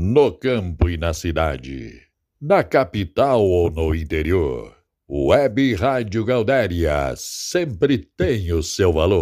No campo e na cidade, na capital ou no interior, Web Rádio Gaudéria sempre tem o seu valor.